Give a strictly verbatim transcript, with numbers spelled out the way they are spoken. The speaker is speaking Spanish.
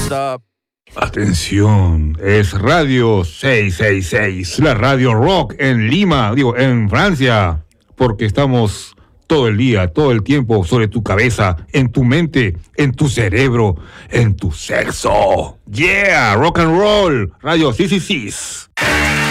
stop. Atención, es Radio seiscientos sesenta y seis, la radio rock en Lima, digo, en Francia, porque estamos todo el día, todo el tiempo sobre tu cabeza, en tu mente, en tu cerebro, en tu sexo. Yeah, rock and roll, Radio seiscientos sesenta y seis.